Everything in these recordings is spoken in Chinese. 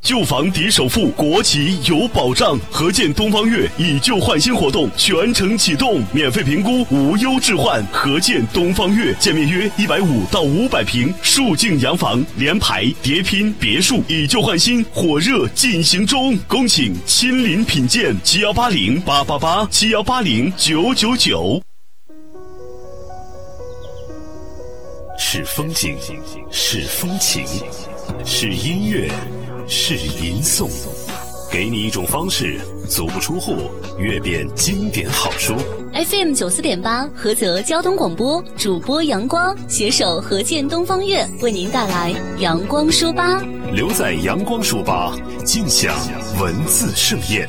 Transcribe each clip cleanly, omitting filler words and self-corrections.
旧房抵首付，国企有保障。合建东方悦以旧换新活动全程启动，免费评估，无忧置换。合建东方悦，建面约150到500平，数境洋房，联排、叠拼、别墅，以旧换新，火热进行中。恭请亲临品鉴，7180-888，7180-999。是风景，是风情，是音乐，是吟诵，给你一种方式，足不出户阅遍经典好书。 FM 94.8菏泽交通广播，主播阳光携手合建东方悦为您带来阳光书吧。 留在阳光书吧，尽享文字盛宴。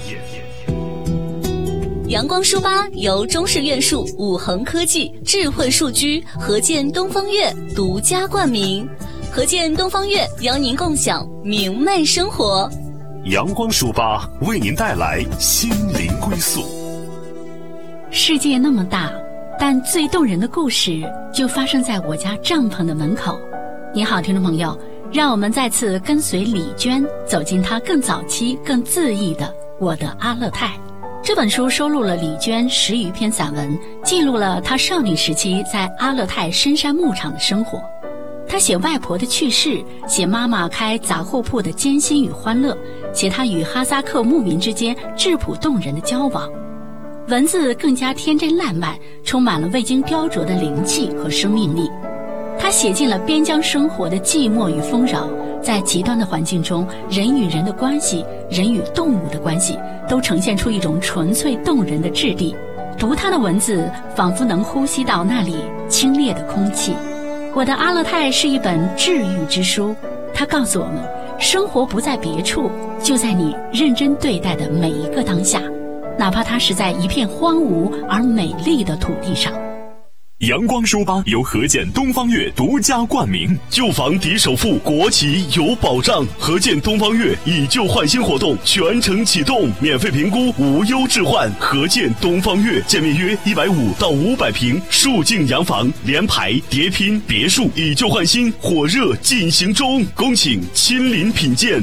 阳光书吧由中式院术、五恒科技、智慧数居、合建东方悦独家冠名。合建东方悦邀您共享明媚生活。 阳光书吧为您带来心灵归宿。 世界那么大，但最动人的故事就发生在我家帐篷的门口。你好，听众朋友，让我们再次跟随李娟走进她更早期、更恣意的《我的阿勒泰》。这本书收录了李娟10余篇散文，记录了她少女时期在阿勒泰深山牧场的生活。她写外婆的去世，写妈妈开杂货铺的艰辛与欢乐，写她与哈萨克牧民之间质朴动人的交往。文字更加天真烂漫，充满了未经雕琢的灵气和生命力。她写尽了边疆生活的寂寞与丰饶，在极端的环境中，人与人的关系，人与动物的关系，都呈现出一种纯粹动人的质地。读她的文字，仿佛能呼吸到那里清冽的空气。我的阿勒泰是一本治愈之书，它告诉我们，生活不在别处，就在你认真对待的每一个当下，哪怕它是在一片荒芜而美丽的土地上。 阳光书吧由合建东方悦独家冠名，旧房抵首付，国企有保障。合建东方悦以旧换新活动全程启动，免费评估，无忧置换。合建东方悦，建面约150到500平，数境洋房，联排、叠拼、别墅，以旧换新，火热进行中。恭请亲临品鉴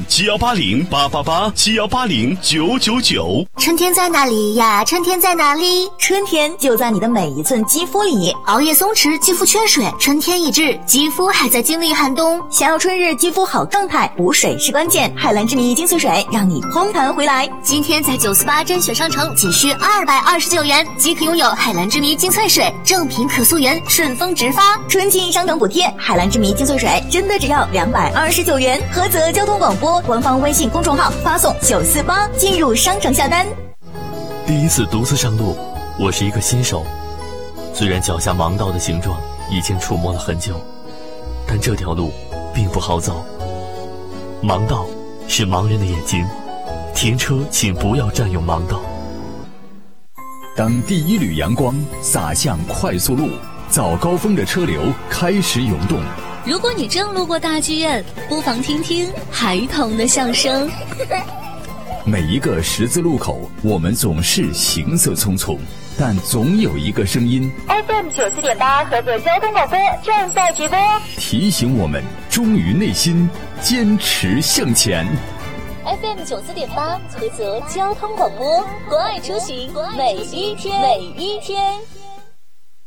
，7180-888，7180-999。 春天在哪里呀？春天在哪里？春天就在你的每一寸肌肤里。熬夜松弛，肌肤缺水，春天已至，肌肤还在经历寒冬。想要春日肌肤好状态，补水是关键。海蓝之谜精粹水让你嘭弹回来。今天在948甄选商城仅需229元即可拥有海蓝之谜精粹水，正品可溯源，顺丰直发，春季商城补贴。海蓝之谜精粹水真的只要229元。菏泽交通广播官方微信公众号发送948进入商城下单。 第一次独自上路，我是一个新手。虽然脚下盲道的形状已经触摸了很久，但这条路并不好走。盲道是盲人的眼睛，停车请不要占用盲道。 当第一缕阳光洒向快速路，早高峰的车流开始涌动。 如果你正路过大剧院，不妨听听孩童的笑声。 每一个十字路口，我们总是行色匆匆，但总有一个声音 FM 94.8菏泽交通广播正在直播， 提醒我们忠于内心，坚持向前。 FM 94.8菏泽交通广播，关爱出行，每一天。